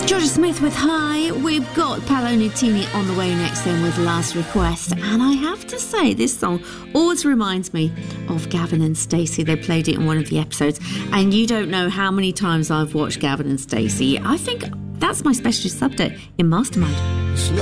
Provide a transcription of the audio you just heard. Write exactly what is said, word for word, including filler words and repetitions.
Georgia Smith with Hi. We've got Paolo Nutini on the way next then with Last Request. And I have to say, this song always reminds me of Gavin and Stacey. They played it in one of the episodes. And you don't know how many times I've watched Gavin and Stacey. I think that's my specialist subject in Mastermind.